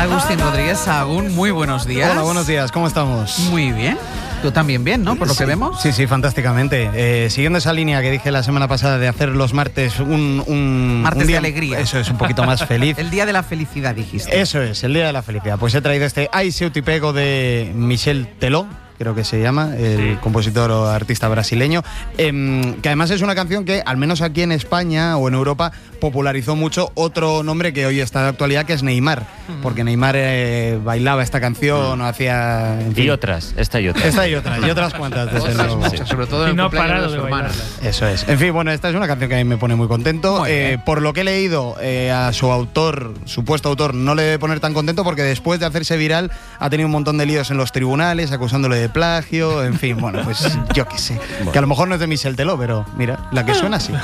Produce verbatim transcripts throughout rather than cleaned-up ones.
Agustín Rodríguez Sahagún, muy buenos días. Hola, buenos días, ¿cómo estamos? Muy bien. Tú también bien, ¿no? Por lo sí, que vemos. Sí, sí, fantásticamente. Eh, siguiendo esa línea que dije la semana pasada de hacer los martes un... un martes un día, de alegría. Eso es, un poquito más feliz. El día de la felicidad, dijiste. Eso es, el día de la felicidad. Pues he traído este Ai Seu Te Pego de Michel Teló, creo que se llama, el sí. compositor o artista brasileño, eh, que además es una canción que, al menos aquí en España o en Europa, popularizó mucho otro nombre que hoy está de actualidad, que es Neymar, uh-huh. porque Neymar eh, bailaba esta canción, uh-huh. o hacía... En fin. Y otras, esta y otras. Esta y otras, y otras cuantas, desde otras luego. Muchas, sobre todo en el no cumpleaños de su de hermana. Eso es. En fin, bueno, esta es una canción que a mí me pone muy contento. Muy eh, por lo que he leído, eh, a su autor, supuesto autor, no le debe poner tan contento porque después de hacerse viral ha tenido un montón de líos en los tribunales, acusándole de plagio, en fin, bueno, pues yo qué sé. Bueno. Que a lo mejor no es de Michel Teló, pero mira, la que suena así.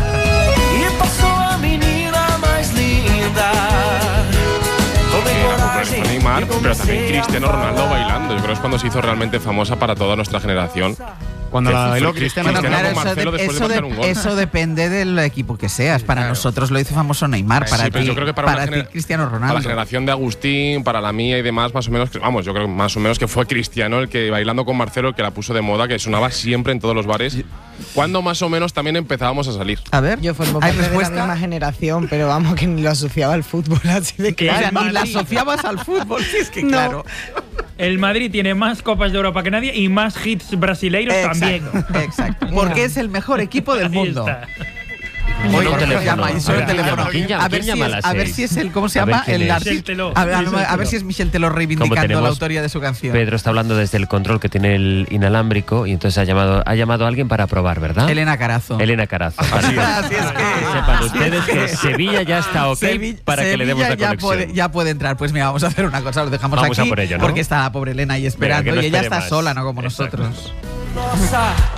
Neymar, pero también Cristiano Ronaldo bailando. Yo creo que es cuando se hizo realmente famosa para toda nuestra generación. Cuando la bailó Cristiano, bueno, claro, con Marcelo eso, de, después eso, de marcar de, un gol. eso depende del equipo que seas. Para claro. nosotros lo hizo famoso Neymar, para sí, ti, yo creo que para, para una ti gener- Cristiano Ronaldo. Para la generación de Agustín, para la mía y demás, más o menos, vamos, yo creo más o menos que fue Cristiano el que bailando con Marcelo el que la puso de moda, que sonaba siempre en todos los bares. Cuando más o menos también empezábamos a salir. A ver, yo formo parte de la misma generación, pero vamos, que ni lo asociaba al fútbol, así de claro. claro. O sea, ni la asociabas al fútbol, sí, es que no. claro. El Madrid tiene más Copas de Europa que nadie y más hits brasileiros exacto, también. Exacto, porque es el mejor equipo del mundo. Oye, un teléfono. Llama, y suena el teléfono. ¿Quién llama? A ver, ¿Quién si llama es, a las a ver seis? si es el, ¿cómo se A llama? ver quién El es. artista. Teló, A ver, a, Michel a ver Teló. si es Michel Teló reivindicando tenemos, la autoría de su canción. Pedro está hablando desde el control que tiene el inalámbrico y entonces ha llamado, ha llamado a alguien para probar, ¿verdad? Elena Carazo. Elena Carazo. Así es, así es que, sepan ustedes que Sevilla ya está ok Sevilla, para que Sevilla le demos la ya conexión. puede, ya puede entrar. Pues mira, vamos a hacer una cosa, lo dejamos Vamos aquí a por ello, ¿no? porque está la pobre Elena ahí esperando. Venga, que no y ella espere está más. sola, no como Exacto. nosotros.